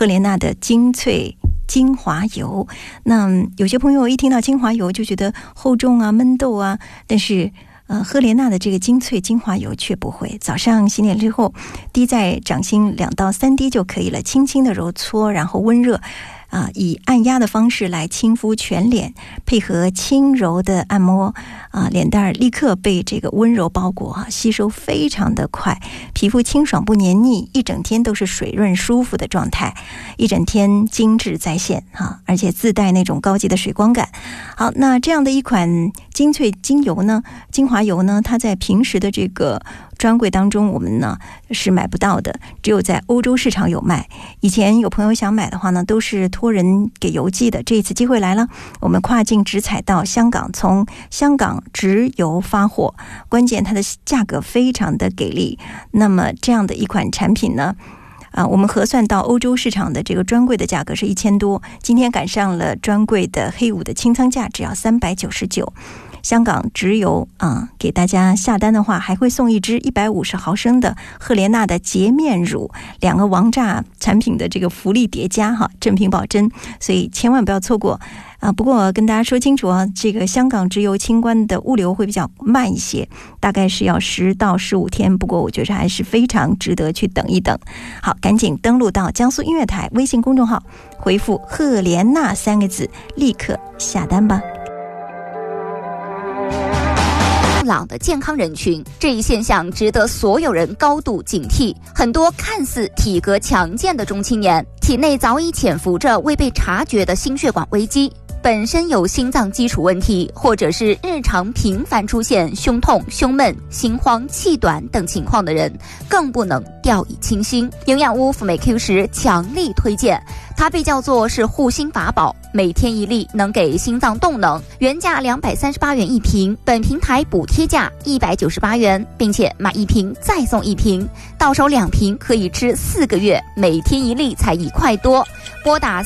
赫莲娜的精粹精华油。那有些朋友一听到精华油就觉得厚重啊、闷痘啊，但是赫莲娜的这个精粹精华油却不会。早上洗脸之后滴在掌心2到3滴就可以了，轻轻的揉搓，然后温热以按压的方式来亲敷全脸，配合轻柔的按摩脸蛋儿立刻被这个温柔包裹吸收非常的快，皮肤清爽不黏腻，一整天都是水润舒服的状态，一整天精致再现而且自带那种高级的水光感。好，那这样的一款精粹精华油呢，它在平时的这个专柜当中我们呢是买不到的，只有在欧洲市场有卖。以前有朋友想买的话呢，都是托人给邮寄的，这一次机会来了，我们跨境直采到香港，从香港直邮发货，关键它的价格非常的给力。那么这样的一款产品呢我们核算到欧洲市场的这个专柜的价格是1000多，今天赶上了专柜的黑五的清仓价，只要399。香港直邮给大家下单的话，还会送一支150毫升的赫莲娜的洁面乳，2个王炸产品的这个福利叠加正品保真，所以千万不要错过不过跟大家说清楚这个香港直邮清关的物流会比较慢一些，大概是要10到15天，不过我觉得还是非常值得去等一等。好，赶紧登录到江苏音乐台微信公众号，回复赫莲娜3个字，立刻下单吧。 朗的健康人群，这一现象值得所有人高度警惕。很多看似体格强健的中青年，体内早已潜伏着未被察觉的心血管危机。本身有心脏基础问题，或者是日常频繁出现胸痛、胸闷、心慌、气短等情况的人，更不能掉以轻心。营养屋辅酶 Q10强力推荐，它被叫做是护心法宝，每天1粒能给心脏动能，原价238元一瓶，本平台补贴价198元，并且买1瓶再送1瓶，到手2瓶可以吃4个月，每天1粒才1块多。拨打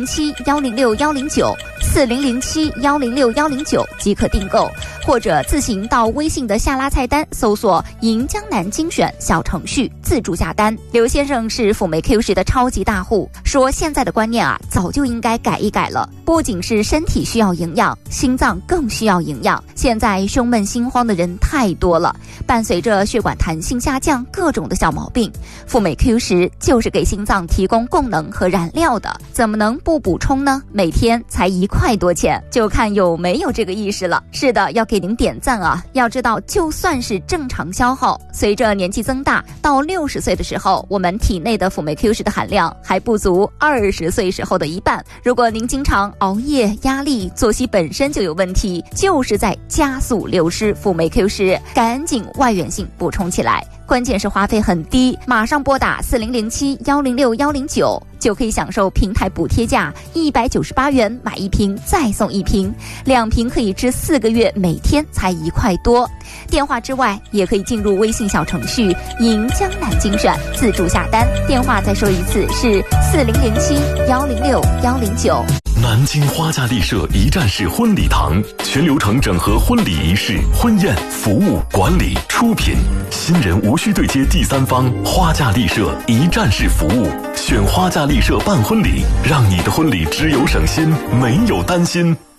4007-106-109，4007-106-109即可订购，或者自行到微信的下拉菜单搜索银江南精选小程序自助下单。刘先生是辅酶 Q10的超级大户，说现在的观念早就应该改一改了，不仅是身体需要营养，心脏更需要营养。现在胸闷心慌的人太多了，伴随着血管弹性下降各种的小毛病，辅酶 Q10就是给心脏提供供能和燃料的，怎么能不补充呢？每天才1块多钱，就看有没有这个意识了。是的，要给您点赞要知道，就算是正常消耗，随着年纪增大，到60岁的时候，我们体内的辅酶 Q10的含量还不足20岁时候的1半。如果您经常熬夜、压力、作息本身就有问题，就是在加速流失辅酶 Q10，赶紧外源性补充起来。关键是花费很低，马上拨打4007-106-109就可以享受平台补贴价198元，买1瓶再送1瓶，2瓶可以吃4个月，每天才1块多。电话之外也可以进入微信小程序银江南精选自助下单，电话再说一次是4007-106-109。 南京花家丽舍一站式婚礼堂，全流程整合婚礼仪式、婚宴、服务、管理、出品，新人无需对接第三方，花家丽舍一站式服务。选花家丽舍办婚礼，让你的婚礼只有省心，没有担心。